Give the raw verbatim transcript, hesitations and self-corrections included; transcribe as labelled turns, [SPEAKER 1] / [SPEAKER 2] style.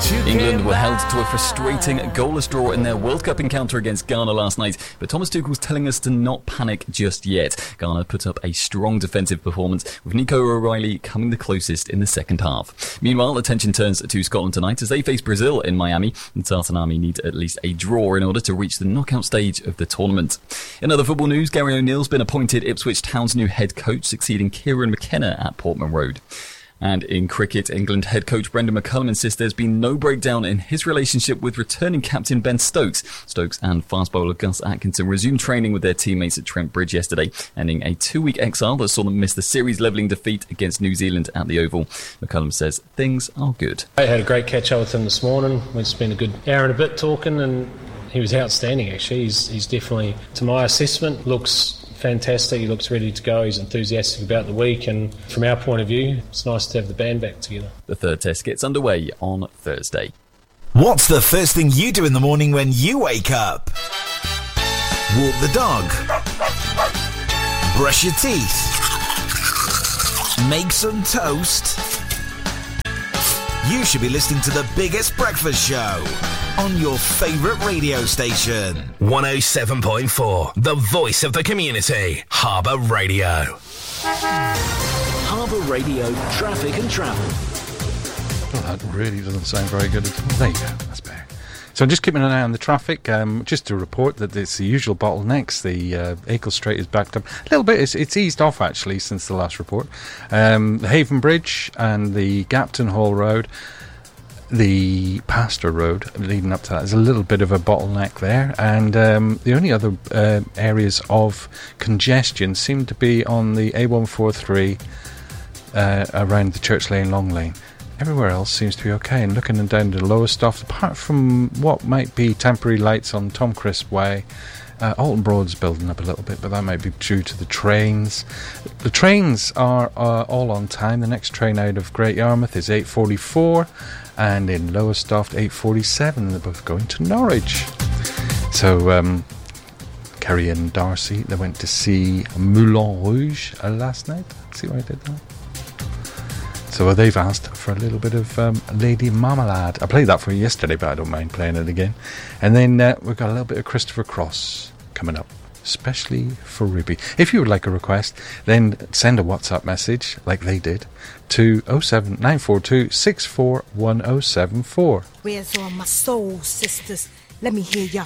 [SPEAKER 1] England were held to a frustrating goalless draw in their World Cup encounter against Ghana last night, but Thomas Tuchel's telling us to not panic just yet. Ghana put up a strong defensive performance, with Nico O'Reilly coming the closest in the second half. Meanwhile, attention turns to Scotland tonight as they face Brazil in Miami, and Tartan Army need at least a draw in order to reach the knockout stage of the tournament. In other football news, Gary O'Neill's been appointed Ipswich Town's new head coach, succeeding Kieran McKenna at Portman Road. And in cricket, England head coach Brendan McCullum insists there's been no breakdown in his relationship with returning captain Ben Stokes. Stokes and fast bowler Gus Atkinson resumed training with their teammates at Trent Bridge yesterday, ending a two-week exile that saw them miss the series-levelling defeat against New Zealand at the Oval. McCullum says things are good.
[SPEAKER 2] I had a great catch-up with him this morning. We spent a good hour and a bit talking, and he was outstanding, actually. He's, he's definitely, to my assessment, looks fantastic. He looks ready to go. He's enthusiastic about the week, and from our point of view, it's nice to have the band back together.
[SPEAKER 1] The third test gets underway on Thursday.
[SPEAKER 3] What's the first thing you do in the morning when you wake up? Walk the dog. Brush your teeth. Make some toast. You should be listening to the biggest breakfast show on your favourite radio station.
[SPEAKER 4] one oh seven point four, the voice of the community. Harbour Radio.
[SPEAKER 5] Harbour Radio, traffic and travel.
[SPEAKER 6] Well, that really doesn't sound very good at all. There you go, that's better. So I'm just keeping an eye on the traffic, um, just to report that it's the usual bottlenecks. The uh, Acle Strait is backed up a little bit. It's, it's eased off, actually, since the last report. Um, the Haven Bridge and the Gapton Hall Road, the Pastor Road leading up to that, there's a little bit of a bottleneck there. And um, the only other uh, areas of congestion seem to be on the A one forty-three uh, around the Church Lane, Long Lane. Everywhere else seems to be okay, and looking down the lower stuff, apart from what might be temporary lights on Tom Crisp Way, uh, Alton Broad's building up a little bit, but that might be due to the trains. The trains are uh, all on time. The next train out of Great Yarmouth is eight forty-four, and in Lowestoft eight forty-seven. They're both going to Norwich. So um, Kerry and Darcy, they went to see Moulin Rouge uh, last night. See what I did there? So they've asked for a little bit of um, Lady Marmalade. I played that for you yesterday, but I don't mind playing it again. And then uh, we've got a little bit of Christopher Cross coming up, especially for Ruby. If you would like a request, then send a WhatsApp message, like they did, to oh seven nine four two six four one oh seven four.
[SPEAKER 7] Where's all my soul sisters? Let me hear ya.